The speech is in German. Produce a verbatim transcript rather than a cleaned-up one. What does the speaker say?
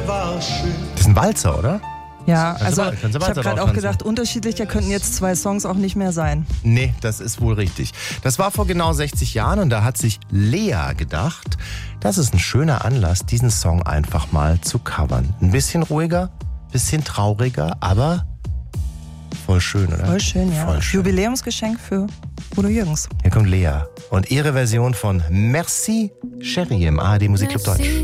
war schön. Das ist ein Walzer, oder? Ja, Kannst also du mal- kannst du ich Walzer habe gerade drauf auch tanzen? gedacht, unterschiedlicher könnten jetzt zwei Songs auch nicht mehr sein. Nee, das ist wohl richtig. Das war vor genau sechzig Jahren und da hat sich Lea gedacht, das ist ein schöner Anlass, diesen Song einfach mal zu covern. Ein bisschen ruhiger, bisschen trauriger, aber voll schön, oder? Voll schön, ja. Voll schön. Jubiläumsgeschenk für Udo Jürgens. Hier kommt Lea und ihre Version von Merci Chérie im A R D Musikclub Deutsch.